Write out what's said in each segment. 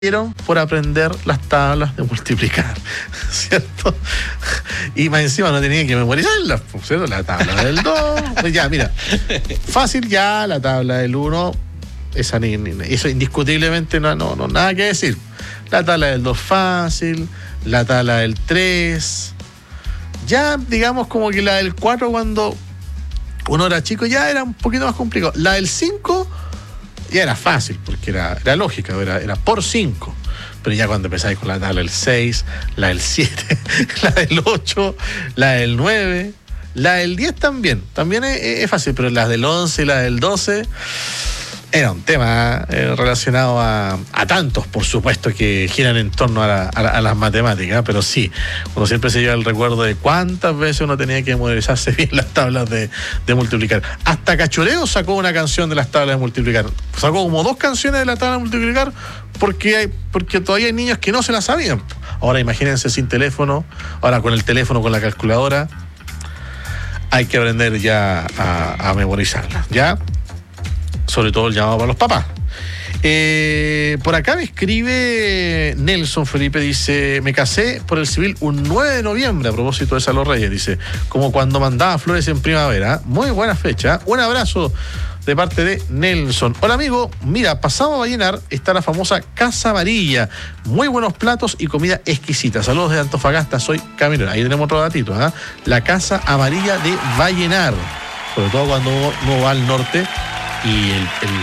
por aprender las tablas de multiplicar, ¿cierto? Y más encima no tenían que memorizarlas, ¿cierto? La tabla del 2, ya, mira, fácil ya, la tabla del 1, eso indiscutiblemente no, nada que decir. La tabla del 2 fácil, la tabla del 3, ya digamos como que la del 4 cuando uno era chico ya era un poquito más complicado. La del 5 ya era fácil, porque era lógica, era por 5. Pero ya cuando empezáis con la tabla del 6, la del 7, la del 8, la del 9, la del 10 también es fácil, pero las del 11 y la del 12 era un tema relacionado a tantos, por supuesto, que giran en torno a las matemáticas, pero sí, uno siempre se lleva el recuerdo de cuántas veces uno tenía que memorizarse bien las tablas de multiplicar. Hasta Cachureo sacó una canción de las tablas de multiplicar. Sacó como 2 canciones de la tabla de multiplicar porque todavía hay niños que no se la sabían. Ahora imagínense sin teléfono, ahora con el teléfono, con la calculadora, hay que aprender ya a memorizarla, ¿ya? Sobre todo el llamado para los papás. Por acá me escribe Nelson Felipe, dice: me casé por el civil un 9 de noviembre, a propósito de Salo Reyes, dice, como cuando mandaba flores en primavera. Muy buena fecha. Un abrazo de parte de Nelson. Hola amigo, mira, pasado a Vallenar está la famosa Casa Amarilla. Muy buenos platos y comida exquisita. Saludos de Antofagasta, soy camionero. Ahí tenemos otro datito, ¿eh? La Casa Amarilla de Vallenar. Sobre todo cuando uno va al norte. Y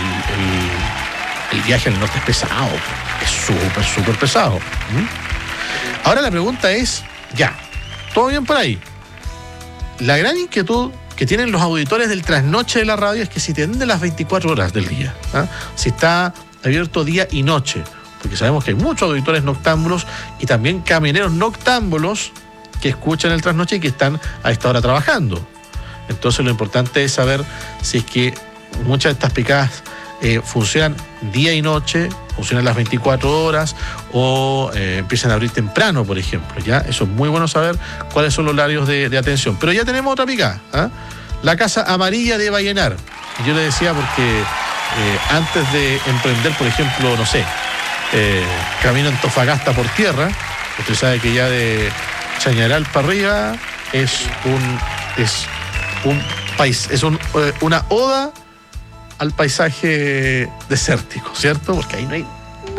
el viaje al norte es pesado, es súper pesado. Ahora la pregunta es, ya, todo bien por ahí. La gran inquietud que tienen los auditores del trasnoche de la radio es que si te atiende las 24 horas del día, si está abierto día y noche, porque sabemos que hay muchos auditores noctámbulos y también camioneros noctámbulos que escuchan el trasnoche y que están a esta hora trabajando. Entonces lo importante es saber si es que muchas de estas picadas funcionan día y noche, funcionan las 24 horas o empiezan a abrir temprano, por ejemplo. ¿Ya? Eso es muy bueno saber cuáles son los horarios de atención. Pero ya tenemos otra picada, la Casa Amarilla de Vallenar. Yo le decía porque antes de emprender, por ejemplo, no sé, camino Antofagasta por tierra, usted sabe que ya de Chañaral para arriba es un país, es una oda al paisaje desértico, ¿cierto? Porque ahí no hay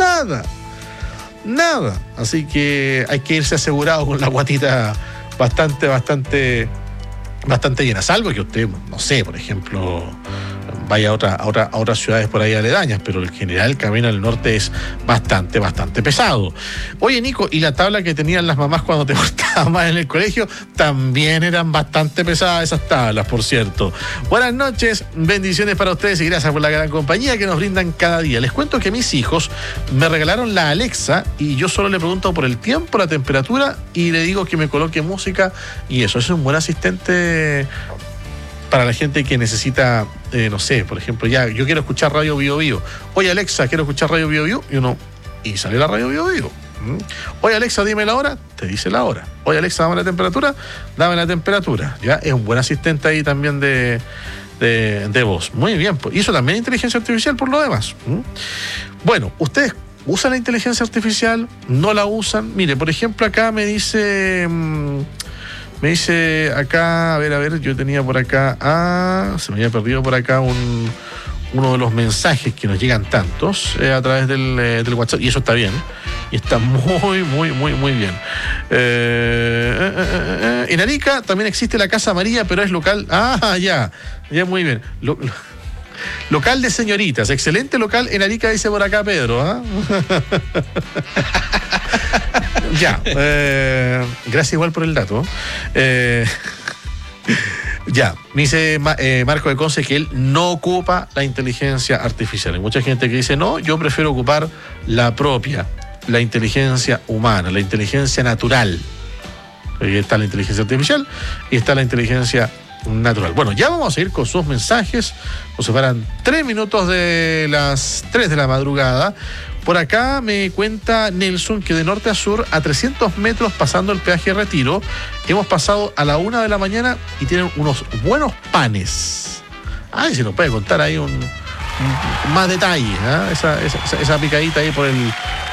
nada. Así que hay que irse asegurado con la guatita bastante llena. Salvo que usted, no sé, por ejemplo, vaya a otras ciudades por ahí aledañas, pero en general el camino al norte es bastante pesado. Oye, Nico, y la tabla que tenían las mamás cuando te portabas más en el colegio, también eran bastante pesadas esas tablas, por cierto. Buenas noches, bendiciones para ustedes y gracias por la gran compañía que nos brindan cada día. Les cuento que mis hijos me regalaron la Alexa y yo solo le pregunto por el tiempo, la temperatura y le digo que me coloque música y eso es un buen asistente para la gente que necesita, no sé, por ejemplo, ya, yo quiero escuchar Radio Bio Bio. Oye, Alexa, quiero escuchar Radio Bio Bio. Y sale la Radio Bio Bio. Oye, Alexa, dime la hora. Te dice la hora. Oye, Alexa, dame la temperatura. Dame la temperatura. Ya, es un buen asistente ahí también de voz. Muy bien. Y eso también es inteligencia artificial por lo demás. Bueno, ustedes usan la inteligencia artificial, no la usan. Mire, por ejemplo, acá me dice acá, a ver, yo tenía por acá, se me había perdido por acá uno de los mensajes que nos llegan tantos a través del WhatsApp, y eso está bien, y está muy bien. En Arica también existe la Casa Amarilla, pero es local, ya muy bien. Local de señoritas, excelente local en Arica, dice por acá Pedro, Ya, gracias igual por el dato. Ya, me dice Marco de Conce que él no ocupa la inteligencia artificial. Hay mucha gente que dice, no, yo prefiero ocupar la propia, la inteligencia humana, la inteligencia natural. Ahí está la inteligencia artificial y está la inteligencia natural. Bueno, ya vamos a ir con sus mensajes. Nos separan 3 minutos de las 3 de la madrugada. Por acá me cuenta Nelson que de norte a sur, a 300 metros pasando el peaje Retiro, hemos pasado a la 1 de la mañana y tienen unos buenos panes. Ay, si nos puede contar ahí más detalles, esa picadita ahí